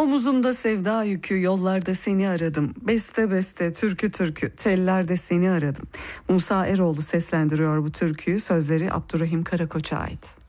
Omuzumda sevda yükü, yollarda seni aradım. Beste beste, türkü türkü, tellerde seni aradım. Musa Eroğlu seslendiriyor bu türküyü. Sözleri Abdurrahim Karakoç'a ait.